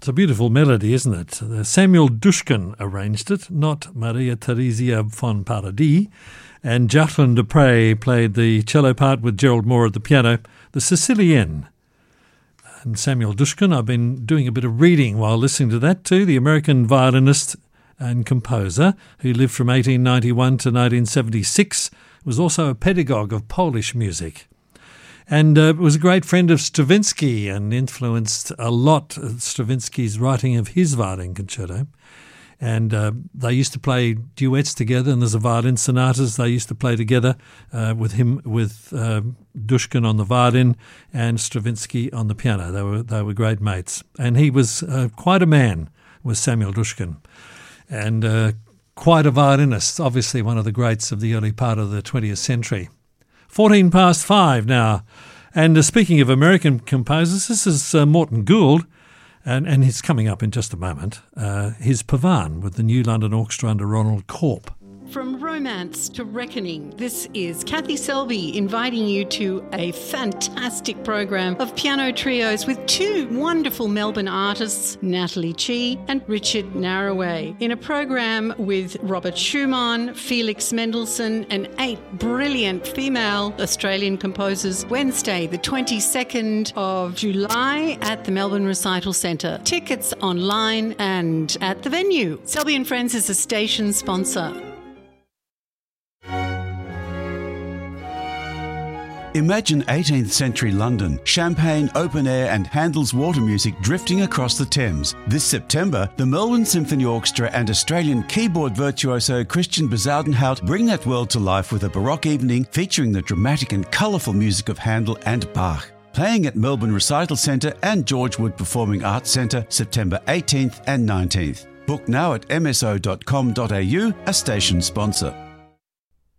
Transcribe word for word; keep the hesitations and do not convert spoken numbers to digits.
It's a beautiful melody, isn't it? Uh, Samuel Dushkin arranged it, not Maria Theresia von Paradis. And Jacqueline Dupre played the cello part with Gerald Moore at the piano, the Sicilienne. And Samuel Dushkin, I've been doing a bit of reading while listening to that too, the American violinist and composer who lived from eighteen ninety-one to nineteen seventy-six, was also a pedagogue of Polish music. And uh, was a great friend of Stravinsky and influenced a lot of Stravinsky's writing of his violin concerto. And uh, they used to play duets together, and there's a violin sonatas they used to play together uh, with him, with uh, Dushkin on the violin and Stravinsky on the piano. They were they were great mates. And he was uh, quite a man, was Samuel Dushkin, and uh, quite a violinist, obviously one of the greats of the early part of the twentieth century. fourteen past five now. And uh, speaking of American composers, this is uh, Morton Gould, and, and he's coming up in just a moment. Uh, his Pavan with the New London Orchestra under Ronald Corp. From romance to reckoning, this is Kathy Selby inviting you to a fantastic program of piano trios with two wonderful Melbourne artists, Natalie Chi and Richard Narraway, in a program with Robert Schumann, Felix Mendelssohn and eight brilliant female Australian composers, Wednesday the twenty-second of July at the Melbourne Recital Centre. Tickets online and at the venue. Selby and Friends is a station sponsor. Imagine eighteenth century London, champagne, open air and Handel's water music drifting across the Thames. This September, the Melbourne Symphony Orchestra and Australian keyboard virtuoso Christian Bezuidenhout bring that world to life with a Baroque evening featuring the dramatic and colourful music of Handel and Bach. Playing at Melbourne Recital Centre and George Wood Performing Arts Centre September eighteenth and nineteenth. Book now at m s o dot com dot a u, a station sponsor.